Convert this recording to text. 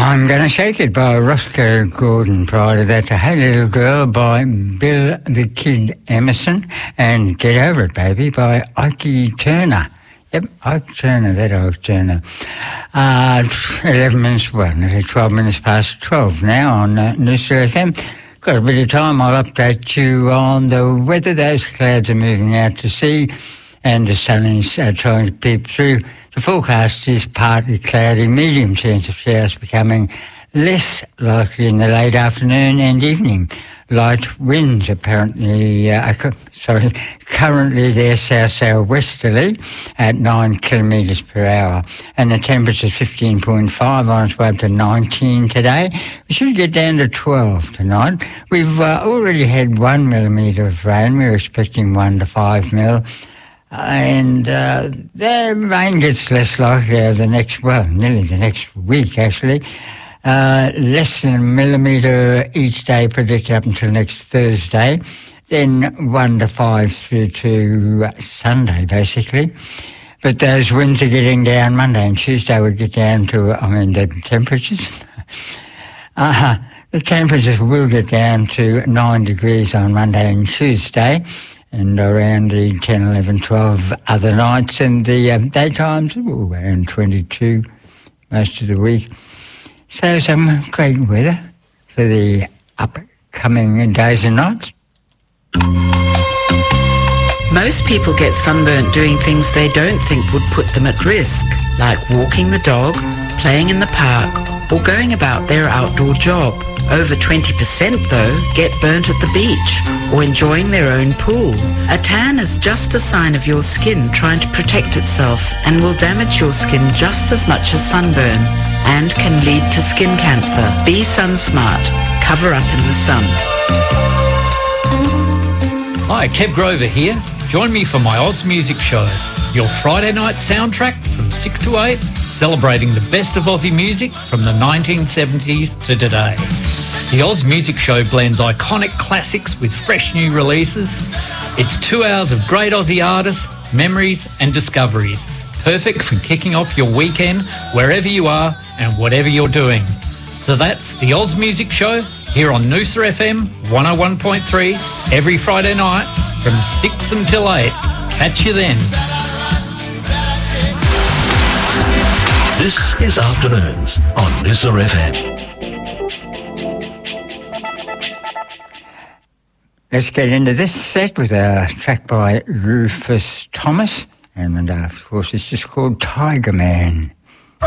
I'm Gonna Shake It by Roscoe Gordon. Prior to that, Hey Little Girl by Bill the Kid Emerson, and Get Over It Baby by Ike Turner. Yep, Ike Turner, that Ike Turner. 11 minutes, well, nearly 12 minutes past 12 now on Noosa FM. Got a bit of time, I'll update you on the weather. Those clouds are moving out to sea and the sun is trying to peep through. The forecast is partly cloudy, medium chance of showers becoming less likely in the late afternoon and evening. Light winds apparently, currently they're south-southwesterly at 9 kilometres per hour, and the temperature's 15.5 on its way up to 19 today. We should get down to 12 tonight. We've already had 1 millimetre of rain. We're expecting 1 to 5 mil. And the rain gets less likely over the next, nearly the next week actually. Less than a millimetre each day predicted up until next Thursday. Then 1 to 5 through to Sunday basically. But those winds are getting down Monday and Tuesday. We get down to, the temperatures. The temperatures will get down to 9 degrees on Monday and Tuesday, and around the 10, 11, 12 other nights, and the daytimes around 22 most of the week. So some great weather for the upcoming days and nights. Most people get sunburnt doing things they don't think would put them at risk, like walking the dog, playing in the park, or going about their outdoor job. Over 20%, though, get burnt at the beach or enjoying their own pool. A tan is just a sign of your skin trying to protect itself and will damage your skin just as much as sunburn and can lead to skin cancer. Be sun smart. Cover up in the sun. Hi, Kev Grover here. Join me for my Oz Music Show, your Friday night soundtrack from 6 to 8, celebrating the best of Aussie music from the 1970s to today. The Oz Music Show blends iconic classics with fresh new releases. It's 2 hours of great Aussie artists, memories and discoveries. Perfect for kicking off your weekend wherever you are and whatever you're doing. So that's the Oz Music Show here on Noosa FM 101.3 every Friday night from 6 until 8. Catch you then. This is Afternoons on Noosa FM. Let's get into this set with a track by Rufus Thomas, and of course it's just called Tiger Man.